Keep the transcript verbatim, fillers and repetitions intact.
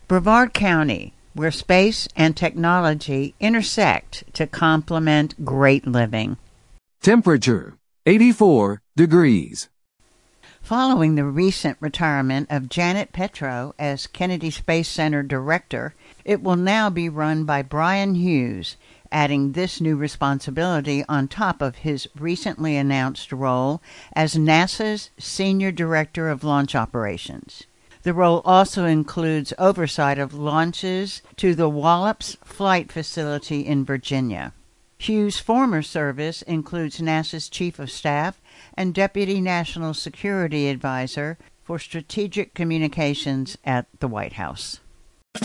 Brevard County, where space and technology intersect to complement great living. Temperature, eighty-four degrees. Following the recent retirement of Janet Petro as Kennedy Space Center Director, it will now be run by Brian Hughes, adding this new responsibility on top of his recently announced role as NASA's Senior Director of Launch Operations. The role also includes oversight of launches to the Wallops Flight Facility in Virginia. Hughes' former service includes NASA's Chief of Staff and Deputy National Security Advisor for Strategic Communications at the White House.